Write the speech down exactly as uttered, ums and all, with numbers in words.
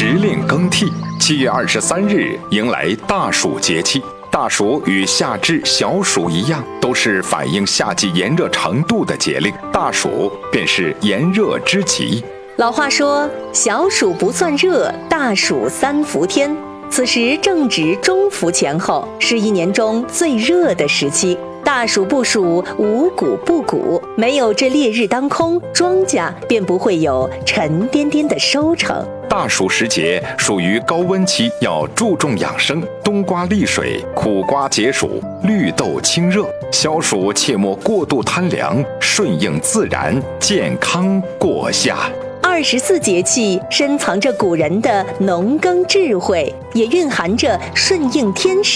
时令更替，七月二十三日迎来大暑节气。大暑与夏至、小暑一样，都是反映夏季炎热程度的节令。大暑便是炎热之极。 老话说，小暑不算热，大暑三伏天。此时正值中伏前后，是一年中最热的时期。大暑不暑，五谷不谷，没有这烈日当空，庄稼便不会有沉甸甸的收成。 大暑时节属于高温期，要注重养生，冬瓜利水，苦瓜解暑，绿豆清热。消暑切莫过度贪凉，顺应自然，健康过夏。 二十四节气深藏着古人的农耕智慧，也蕴含着顺应天时